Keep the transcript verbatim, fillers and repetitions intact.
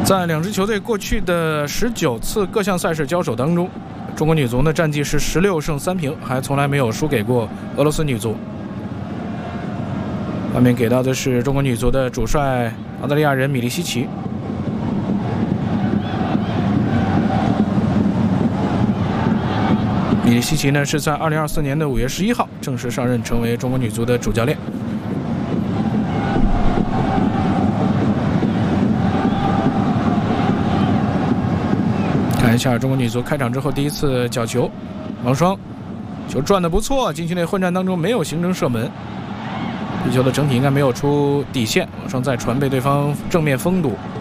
在两支球队过去的十九次各项赛事交手当中，中国女足的战绩是十六胜三平，还从来没有输给过俄罗斯女足。画面给到的是中国女足的主帅澳大利亚人米利西奇。米利西奇呢是在二零二四年的五月十一号正式上任，成为中国女足的主教练。看一下中国女足开场之后第一次角球，王霜球转得不错，禁区内混战当中没有形成射门，地球的整体应该没有出底线，王霜再传被对方正面封堵。